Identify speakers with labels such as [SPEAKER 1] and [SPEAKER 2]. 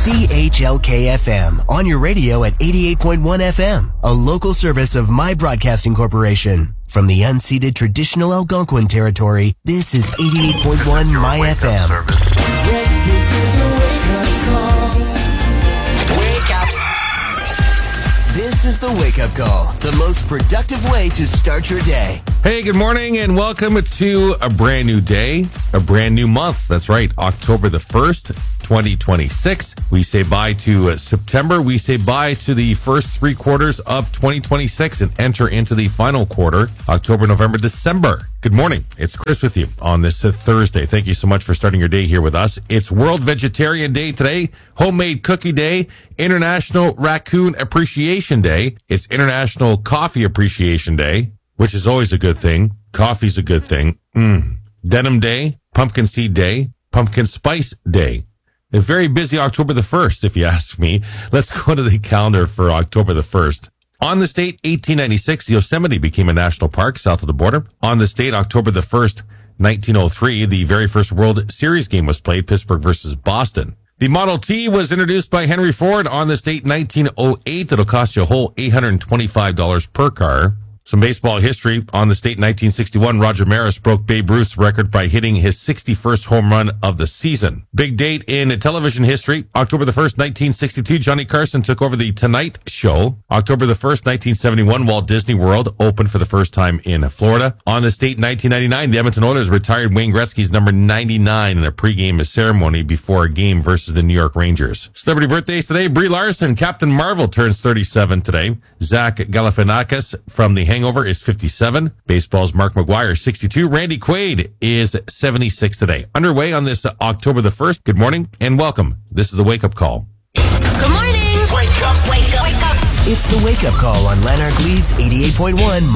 [SPEAKER 1] CHLK-FM, on your radio at 88.1 FM, a local service of My Broadcasting Corporation. From the unceded traditional Algonquin territory, this is 88.1 My FM.
[SPEAKER 2] Yes, this is a wake-up call.
[SPEAKER 1] Wake up! This is the wake-up call, the most productive way to start your day.
[SPEAKER 3] Hey, good morning and welcome to a brand new day, a brand new month. That's right, October the 1st, 2026. We say bye to September. We say bye to the first 3 quarters of 2026 and enter into the final quarter, October, November, December. Good morning. It's Chris with you on this Thursday. Thank you so much for starting your day here with us. It's World Vegetarian Day today, Homemade Cookie Day, International Raccoon Appreciation Day. It's International Coffee Appreciation Day, which is always a good thing. Coffee's a good thing. Denim Day, Pumpkin Seed Day, Pumpkin Spice Day. A very busy October the 1st, if you ask me. Let's go to the calendar for October the 1st. On this date, 1896, Yosemite became a national park south of the border. On this date, October the 1st, 1903, the very first World Series game was played, Pittsburgh versus Boston. The Model T was introduced by Henry Ford on this date, 1908. It'll cost you a whole $825 per car. Some baseball history. On this date, 1961, Roger Maris broke Babe Ruth's record by hitting his 61st home run of the season. Big date in television history. October the 1st, 1962, Johnny Carson took over The Tonight Show. October the 1st, 1971, Walt Disney World opened for the first time in Florida. On this date, 1999, the Edmonton Oilers retired Wayne Gretzky's number 99 in a pregame ceremony before a game versus the New York Rangers. Celebrity birthdays today. Brie Larson, Captain Marvel, turns 37 today. Zach Galifianakis from The Hangover is 57. Baseball's Mark McGwire, 62. Randy Quaid is 76 today. Underway on this October the 1st. Good morning and welcome. This is the Wake Up Call.
[SPEAKER 1] Good morning! Wake up! Wake up! Wake up! It's the Wake Up Call on Lanark Leeds 88.1